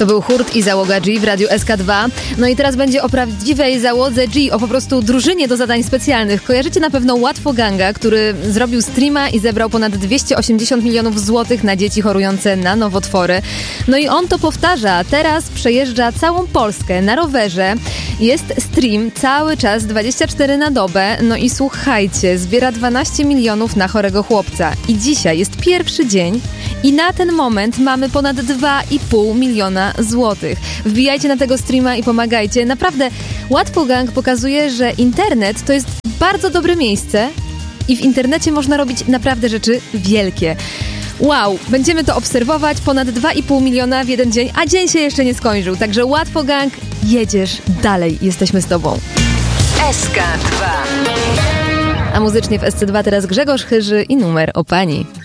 To był Hurt i załoga G w Radiu SK2. No i teraz będzie o prawdziwej załodze G, o po prostu drużynie do zadań specjalnych. Kojarzycie na pewno Łatwo Ganga, który zrobił streama i zebrał ponad 280 milionów złotych na dzieci chorujące na nowotwory. No i on to powtarza. Teraz przejeżdża całą Polskę na rowerze. Jest stream cały czas, 24 na dobę. No i słuchajcie, zbiera 12 milionów na chorego chłopca. I dzisiaj jest pierwszy dzień i na ten moment mamy ponad 2,5 miliona złotych. Wbijajcie na tego streama i pomagajcie. Naprawdę, Łatwo Gang pokazuje, że internet to jest bardzo dobre miejsce i w internecie można robić naprawdę rzeczy wielkie. Wow, będziemy to obserwować. Ponad 2,5 miliona w jeden dzień, a dzień się jeszcze nie skończył. Także Łatwo Gang, jedziesz dalej. Jesteśmy z tobą. SK2. A muzycznie w SC2 teraz Grzegorz Chyży i Numer o pani.